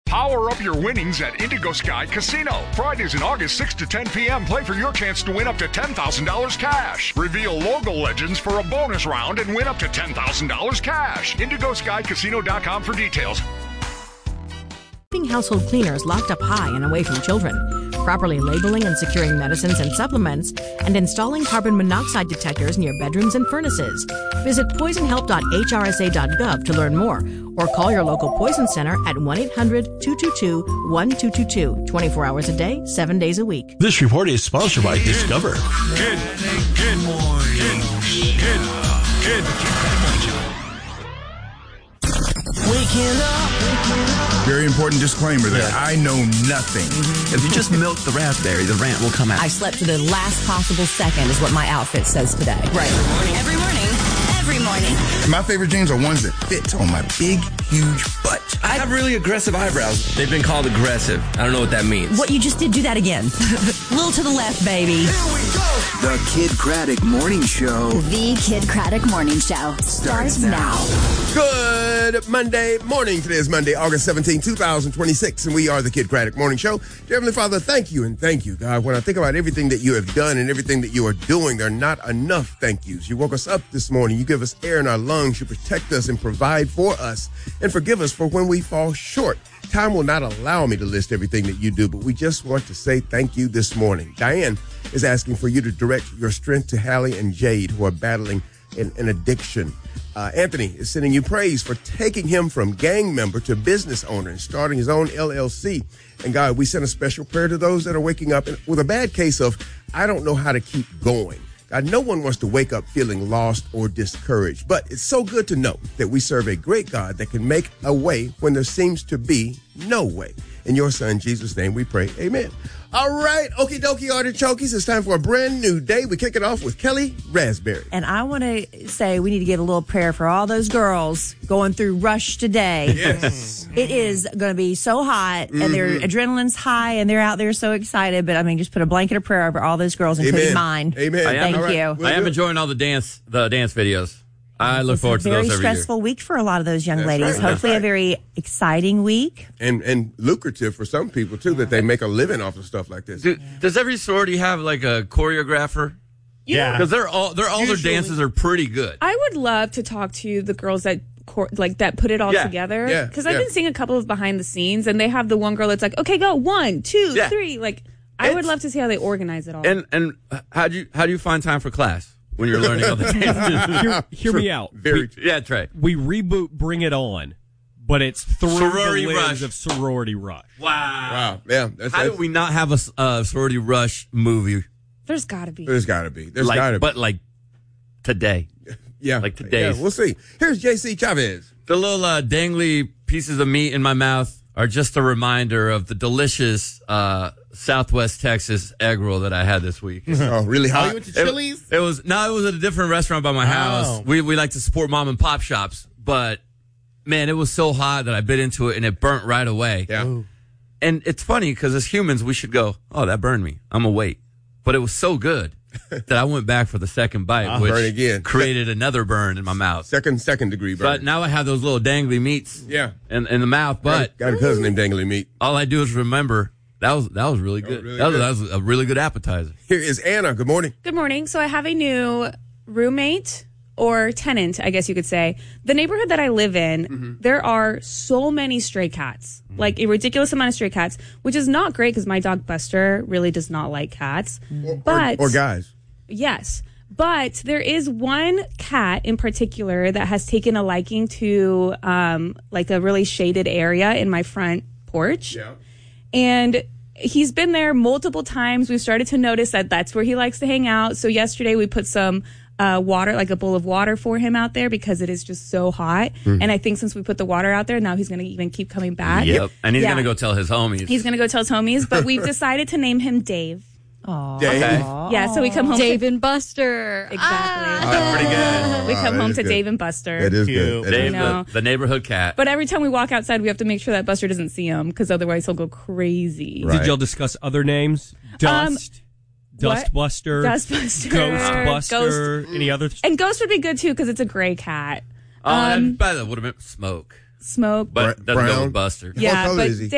Power up your winnings at Indigo Sky Casino. Fridays in August, 6 to 10 p.m. Play for your chance to win up to $10,000 cash. Reveal logo legends for a bonus round and win up to $10,000 cash. IndigoSkyCasino.com for details. Keeping household cleaners locked up high and away from children, properly labeling and securing medicines and supplements, and installing carbon monoxide detectors near bedrooms and furnaces. Visit poisonhelp.hrsa.gov to learn more, or call your local poison center at 1-800-222-1222, 24 hours a day, 7 days a week. This report is sponsored by Discover. Good morning. Good. Waking up. Very important disclaimer there. I know nothing. If you just milk the raspberry, the rant will come out. I slept to the last possible second is what my outfit says today. Right. Every morning. My favorite jeans are ones that fit on my big, huge butt. I have really aggressive eyebrows. They've been called aggressive. I don't know what that means. What you just did, do that again. A little to the left, baby. Here we go. The Kid Craddock Morning Show. The Kid Craddock Morning Show starts now. Good Monday morning. Today is Monday, August 17, 2026, and we are the Kid Craddock Morning Show. Dear Heavenly Father, thank you, and thank you, God. When I think about everything that you have done and everything that you are doing, there are not enough thank yous. You woke us up this morning. You give us air in our lungs. You protect us and provide for us, and forgive us for when we fall short. Time will not allow me to list everything that you do, but we just want to say thank you this morning. Diane is asking for you to direct your strength to Hallie and Jade, who are battling an addiction. Anthony is sending you praise for taking him from gang member to business owner and starting his own LLC. And God, we send a special prayer to those that are waking up with a bad case of, I don't know how to keep going. God, no one wants to wake up feeling lost or discouraged, but it's so good to know that we serve a great God that can make a way when there seems to be no way. In your son, Jesus' name, we pray. Amen. All right. Okie dokie, artichokes. It's time for a brand new day. We kick it off with Kelly Raspberry. And I want to say we need to give a little prayer for all those girls going through rush today. Yes. It is going to be so hot, and their adrenaline's high, and they're out there so excited. But, I mean, just put a blanket of prayer over all those girls, including mine. Amen. Thank you. I am enjoying all the dance videos. I look forward to those every year. Very stressful week for a lot of those young ladies. Right. Hopefully a very exciting week. And lucrative for some people, too, that they make a living off of stuff like this. Does every sorority have like a choreographer? Yeah. Because all their dances are pretty good. I would love to talk to the girls that that put it all together. Yeah. Because I've been seeing a couple of behind the scenes, and they have the one girl that's like, okay, go 1, 2, 3. Like, I would love to see how they organize it all. And how do you find time for class when you're learning all the dances? Hear me out. Trey. We reboot Bring It On, but it's through Sorority the lens Rush. of Sorority Rush. Wow. Yeah. How do we not have a Sorority Rush movie? There's got to be. There's got to be. But like today. Yeah. Like today's. Yeah, we'll see. Here's JC Chavez. The little dangly pieces of meat in my mouth are just a reminder of the delicious Southwest Texas egg roll that I had this week. Oh, really hot? You went to Chili's? It was at a different restaurant by my house. We like to support mom and pop shops, but man, it was so hot that I bit into it and it burnt right away. Yeah. Ooh. And it's funny because as humans, we should go, oh, that burned me. I'm going to wait. But it was so good that I went back for the second bite, which burn again. created another burn in my mouth. Second degree burn. But now I have those little dangly meats in the mouth. But got a cousin named Dangly Meat. all I do is remember that was really good. That was a really good appetizer. Here is Anna. Good morning. Good morning. So I have a new roommate or tenant, I guess you could say. The neighborhood that I live in, there are so many stray cats, like a ridiculous amount of stray cats, which is not great because my dog Buster really does not like cats. Or guys. Yes. But there is one cat in particular that has taken a liking to like a really shaded area in my front porch. Yeah. And he's been there multiple times. We've started to notice that that's where he likes to hang out. So yesterday we put some water, like a bowl of water for him out there because it is just so hot. And I think since we put the water out there, now he's going to even keep coming back. Yep. And he's going to go tell his homies. He's going to go tell his homies. But we've decided to name him Dave. Aww. Dave. Okay. Yeah, so we come home Dave and Buster. Exactly. That's pretty good. We come home to good. Dave and Buster. That is Cute. good. That is Dave, good. the neighborhood cat. But every time we walk outside, we have to make sure that Buster doesn't see him because otherwise he'll go crazy. Right. Did y'all discuss other names? Dustbuster, Dustbuster, Ghostbuster, any others? And Ghost would be good too because it's a gray cat. That would have been Smoke. Smoke. But doesn't go Brown. with Buster. What Yeah, color but is he?